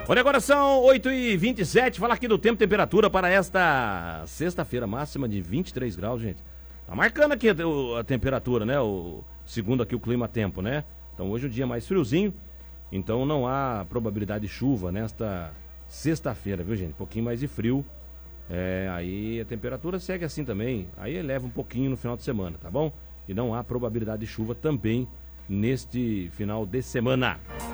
Olha, agora são 8h27, falar aqui do tempo e temperatura para esta sexta-feira, máxima de 23 graus, gente. Tá marcando aqui a temperatura, né? Segundo aqui o clima-tempo, né? Então hoje o dia é mais friozinho, então não há probabilidade de chuva nesta sexta-feira, viu, gente? Um pouquinho mais de frio, aí a temperatura segue assim também, aí eleva um pouquinho no final de semana, tá bom? E não há probabilidade de chuva também neste final de semana.